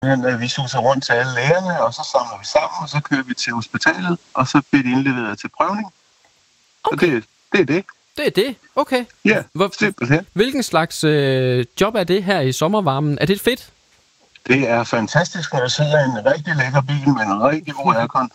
Men vi suser rundt til alle lægerne, og så samler vi sammen, og så kører vi til hospitalet, og så bliver det indleveret til prøvning. Okay. Så det er det. Det er det? Okay. Ja, simpelthen. Hvilken slags job er det her i sommervarmen? Er det fedt? Det er fantastisk, når der sidder en rigtig lækker bil med en rigtig god aircon.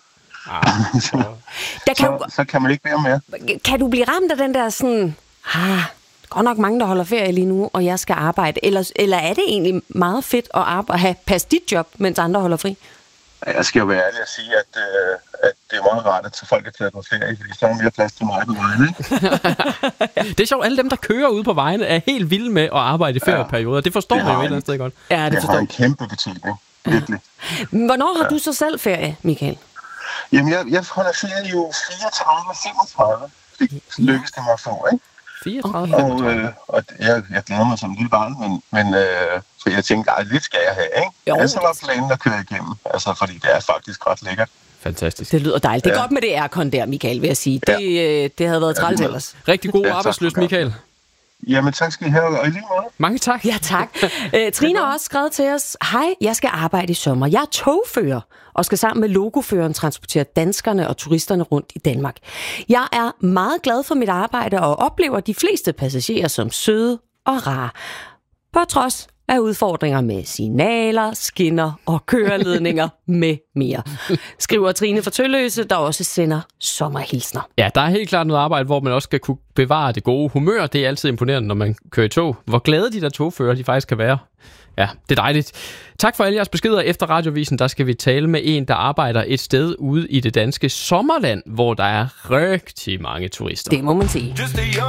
Så kan man ikke være mere. Kan du blive ramt af den der sådan, godt nok mange, der holder ferie lige nu, og jeg skal arbejde? Eller er det egentlig meget fedt at passe dit job, mens andre holder fri? Jeg skal jo være ærlig at sige, at det er meget rart, at folk er taget på ferie, fordi så er mere plads til mig på vejene, ikke? Det er sjovt, alle dem, der kører ude på vejene, er helt vilde med at arbejde i ferieperioder. Det forstår man jo et eller andet sted godt. Ja, det har en kæmpe betydning, virkelig. Hvornår har du så selv ferie, Michael? Jamen, jeg holder ferie jo 34-35. Det lykkes det mig at få, ikke? 34? Og jeg glæder mig som lille barn, men for jeg tænkte, lidt skal jeg have, ikke? Jo. Så var planen at køre igennem, altså, fordi det er faktisk ret lækkert. Fantastisk. Det lyder dejligt. Det er godt med det aircon der, Michael, vil jeg sige. Det havde været træls ellers. Rigtig god arbejdslyst, Michael. Jamen, tak skal I have, og i lige måde. Mange tak. Ja, tak. Trine har også skrevet til os, hej, jeg skal arbejde i sommer. Jeg er togfører og skal sammen med logoføreren transportere danskerne og turisterne rundt i Danmark. Jeg er meget glad for mit arbejde og oplever de fleste passagerer som søde og rare. På trods af udfordringer med signaler, skinner og køreledninger med mere. Skriver Trine fra Tølløse, der også sender sommerhilsner. Ja, der er helt klart noget arbejde, hvor man også skal kunne bevare det gode humør. Det er altid imponerende, når man kører i tog. Hvor glade de der togfører, de faktisk kan være. Ja, det er dejligt. Tak for alle jeres beskeder. Efter Radiovisen, der skal vi tale med en, der arbejder et sted ude i det danske sommerland, hvor der er rigtig mange turister. Det må man sige.